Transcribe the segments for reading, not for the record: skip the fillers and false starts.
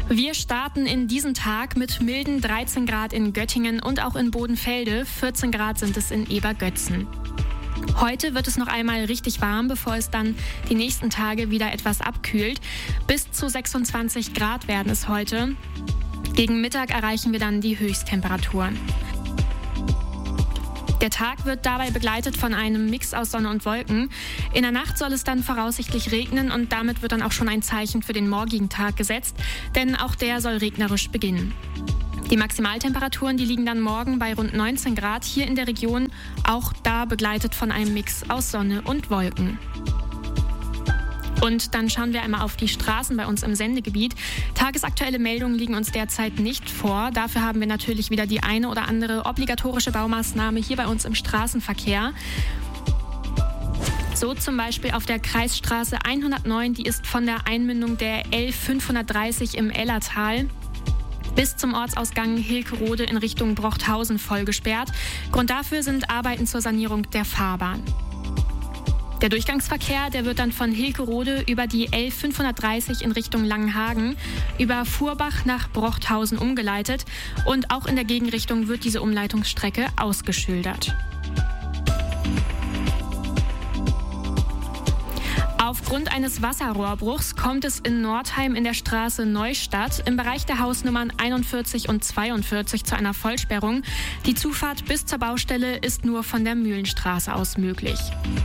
Wir starten in diesen Tag mit milden 13 Grad in Göttingen und auch in Bodenfelde. 14 Grad sind es in Ebergötzen. Heute wird es noch einmal richtig warm, bevor es dann die nächsten Tage wieder etwas abkühlt. Bis zu 26 Grad werden es heute. Gegen Mittag erreichen wir dann die Höchsttemperaturen. Der Tag wird dabei begleitet von einem Mix aus Sonne und Wolken. In der Nacht soll es dann voraussichtlich regnen und damit wird dann auch schon ein Zeichen für den morgigen Tag gesetzt, denn auch der soll regnerisch beginnen. Die Maximaltemperaturen, die liegen dann morgen bei rund 19 Grad hier in der Region, auch da begleitet von einem Mix aus Sonne und Wolken. Und dann schauen wir einmal auf die Straßen bei uns im Sendegebiet. Tagesaktuelle Meldungen liegen uns derzeit nicht vor. Dafür haben wir natürlich wieder die eine oder andere obligatorische Baumaßnahme hier bei uns im Straßenverkehr. So zum Beispiel auf der Kreisstraße 109, die ist von der Einmündung der L530 im Ellertal bis zum Ortsausgang Hilkerode in Richtung Brochthausen voll gesperrt. Grund dafür sind Arbeiten zur Sanierung der Fahrbahn. Der Durchgangsverkehr, der wird dann von Hilkerode über die L530 in Richtung Langenhagen über Fuhrbach nach Brochthausen umgeleitet und auch in der Gegenrichtung wird diese Umleitungsstrecke ausgeschildert. Aufgrund eines Wasserrohrbruchs kommt es in Nordheim in der Straße Neustadt im Bereich der Hausnummern 41 und 42 zu einer Vollsperrung. Die Zufahrt bis zur Baustelle ist nur von der Mühlenstraße aus möglich.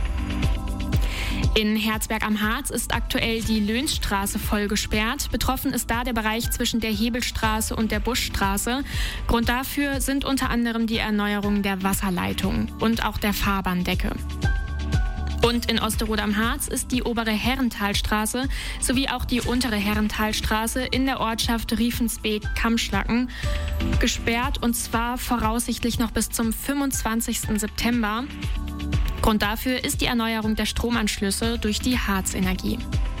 In Herzberg am Harz ist aktuell die Löhnsstraße voll gesperrt. Betroffen ist da der Bereich zwischen der Hebelstraße und der Buschstraße. Grund dafür sind unter anderem die Erneuerung der Wasserleitung und auch der Fahrbahndecke. Und in Osterode am Harz ist die obere Herrenthalstraße sowie auch die untere Herrenthalstraße in der Ortschaft Riefensbeek-Kamschlacken gesperrt und zwar voraussichtlich noch bis zum 25. September. Grund dafür ist die Erneuerung der Stromanschlüsse durch die Harzenergie.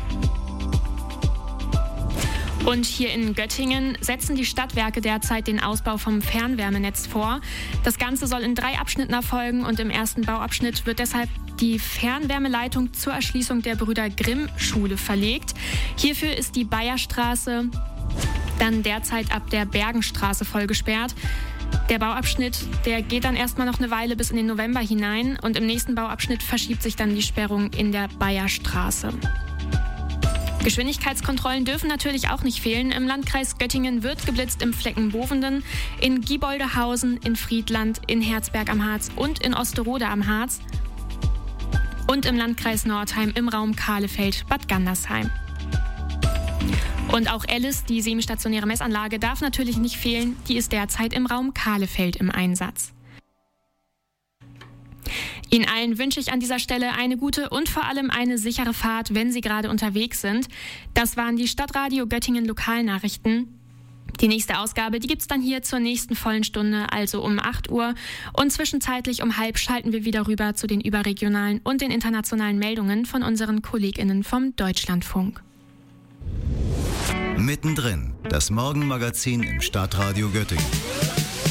Und hier in Göttingen setzen die Stadtwerke derzeit den Ausbau vom Fernwärmenetz vor. Das Ganze soll in 3 Abschnitten erfolgen und im ersten Bauabschnitt wird deshalb die Fernwärmeleitung zur Erschließung der Brüder Grimm-Schule verlegt. Hierfür ist die Bayerstraße dann derzeit ab der Bergenstraße voll gesperrt. Der Bauabschnitt, der geht dann erstmal noch eine Weile bis in den November hinein und im nächsten Bauabschnitt verschiebt sich dann die Sperrung in der Bayerstraße. Geschwindigkeitskontrollen dürfen natürlich auch nicht fehlen. Im Landkreis Göttingen wird geblitzt im Flecken Bovenden, in Gieboldehausen, in Friedland, in Herzberg am Harz und in Osterode am Harz und im Landkreis Nordheim im Raum Kahlefeld-Bad Gandersheim. Und auch Alice, die semistationäre Messanlage, darf natürlich nicht fehlen. Die ist derzeit im Raum Kahlefeld im Einsatz. Ihnen allen wünsche ich an dieser Stelle eine gute und vor allem eine sichere Fahrt, wenn Sie gerade unterwegs sind. Das waren die Stadtradio Göttingen Lokalnachrichten. Die nächste Ausgabe, die gibt's dann hier zur nächsten vollen Stunde, also um 8 Uhr. Und zwischenzeitlich um 12:30 schalten wir wieder rüber zu den überregionalen und den internationalen Meldungen von unseren KollegInnen vom Deutschlandfunk. Mittendrin, das Morgenmagazin im Stadtradio Göttingen.